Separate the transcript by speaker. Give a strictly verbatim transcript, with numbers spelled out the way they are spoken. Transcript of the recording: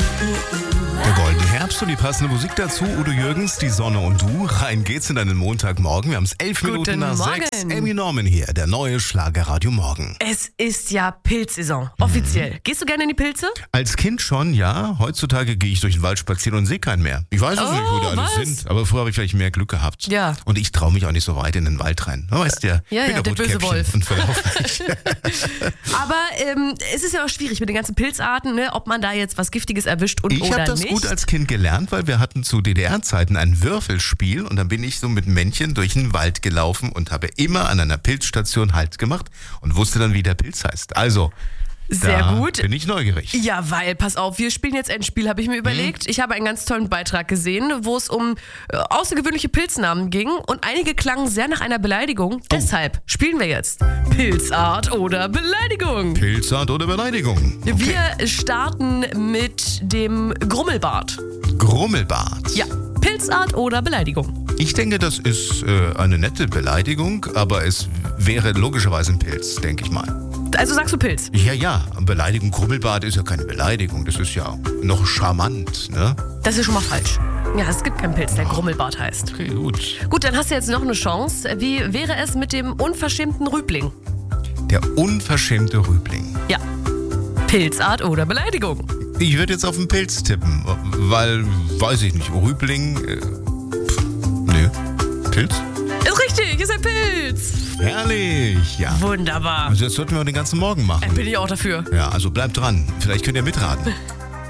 Speaker 1: Der goldene Herbst und die passende Musik dazu. Udo Jürgens, Die Sonne und du. Rein geht's in deinen Montagmorgen. Wir haben es elf
Speaker 2: Guten
Speaker 1: Minuten nach
Speaker 2: Morgen.
Speaker 1: sechs. Amy Norman hier, der neue Schlagerradio Morgen.
Speaker 2: Es ist ja Pilzsaison, offiziell. Gehst du gerne in die Pilze?
Speaker 1: Als Kind schon, ja. Heutzutage gehe ich durch den Wald spazieren und sehe keinen mehr. Ich weiß es
Speaker 2: Oh,
Speaker 1: nicht, wo die alle
Speaker 2: was?
Speaker 1: sind. Aber früher habe ich vielleicht mehr Glück gehabt.
Speaker 2: Ja.
Speaker 1: Und ich traue mich auch nicht so weit in den Wald rein. Du weißt ja,
Speaker 2: Ja, ja, der böse
Speaker 1: Rotkäppchen
Speaker 2: Wolf.
Speaker 1: Und verlauf mich.
Speaker 2: Aber ähm, es ist ja auch schwierig mit den ganzen Pilzarten, ne? Ob man da jetzt was Giftiges erwischt und
Speaker 1: Ich
Speaker 2: oder
Speaker 1: habe das
Speaker 2: nicht.
Speaker 1: gut als Kind gelernt, weil wir hatten zu D D R-Zeiten ein Würfelspiel und dann bin ich so mit Männchen durch den Wald gelaufen und habe immer an einer Pilzstation Halt gemacht und wusste dann, wie der Pilz heißt. Also,
Speaker 2: Sehr
Speaker 1: da
Speaker 2: gut.
Speaker 1: bin ich neugierig.
Speaker 2: Ja, weil, pass auf, wir spielen jetzt ein Spiel, habe ich mir überlegt. Ich habe einen ganz tollen Beitrag gesehen, wo es um äh, außergewöhnliche Pilznamen ging und einige klangen sehr nach einer Beleidigung. Deshalb spielen wir jetzt Pilzart oder Beleidigung.
Speaker 1: Pilzart oder Beleidigung? Okay.
Speaker 2: Wir starten mit dem Grummelbart.
Speaker 1: Grummelbart.
Speaker 2: Ja, Pilzart oder Beleidigung.
Speaker 1: Ich denke, das ist äh, eine nette Beleidigung, aber es wäre logischerweise ein Pilz, denke ich mal.
Speaker 2: Also sagst du Pilz?
Speaker 1: Ja, ja, Beleidigung, Grummelbart ist ja keine Beleidigung, das ist ja noch charmant, ne?
Speaker 2: Das ist schon mal falsch. Ja, es gibt keinen Pilz, der Grummelbart heißt.
Speaker 1: Okay, gut.
Speaker 2: Gut, dann hast du jetzt noch eine Chance. Wie wäre es mit dem unverschämten Rübling?
Speaker 1: Der unverschämte Rübling.
Speaker 2: Ja, Pilzart oder Beleidigung.
Speaker 1: Ich würde jetzt auf den Pilz tippen, weil, weiß ich nicht, Rübling, äh, pff, nö, Pilz?
Speaker 2: Ist richtig, ist ein Pilz.
Speaker 1: Herrlich, ja.
Speaker 2: Wunderbar.
Speaker 1: Also das sollten wir auch den ganzen Morgen machen.
Speaker 2: Bin ich auch dafür.
Speaker 1: Ja, also bleibt dran, vielleicht könnt ihr mitraten.